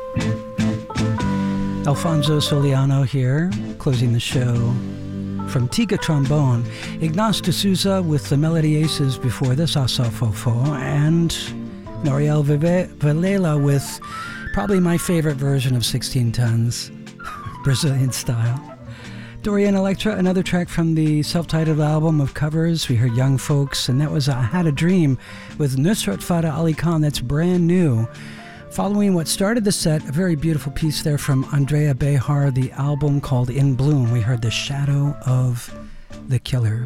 Alfonso Soliano here, closing the show. From Tiga Trombone, Ignace de Souza with the Melody Aces before this, Asafofo, and Noriel Vilela with probably my favorite version of 16 Tons, Brazilian style. Dorian Electra, another track from the self-titled album of covers. We heard Young Folks, and that was I Had a Dream with Nusrat Fateh Ali Khan. That's brand new. Following what started the set, a very beautiful piece there from Andrea Behar, the album called In Bloom. We heard The Shadow of the Killer.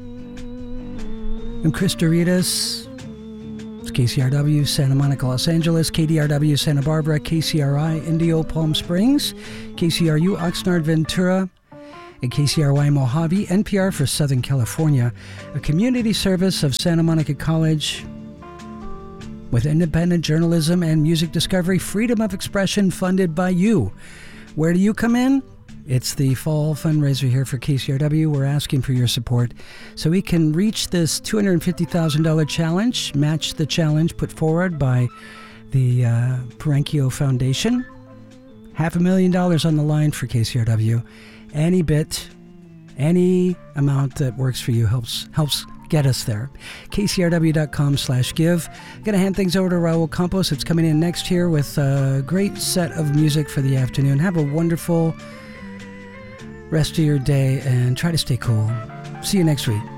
I'm Chris Doritas. It's KCRW, Santa Monica, Los Angeles, KDRW, Santa Barbara, KCRI, Indio, Palm Springs, KCRU, Oxnard, Ventura, and KCRY Mojave, NPR for Southern California, a community service of Santa Monica College with independent journalism and music discovery, freedom of expression funded by you. Where do you come in? It's the fall fundraiser here for KCRW. We're asking for your support so we can reach this $250,000 challenge, match the challenge put forward by the Parenkio Foundation. $500,000 on the line for KCRW. Any bit, any amount that works for you helps get us there. KCRW.com/give. Gonna hand things over to Raul Campos. It's coming in next here with a great set of music for the afternoon. Have a wonderful rest of your day and try to stay cool. See you next week.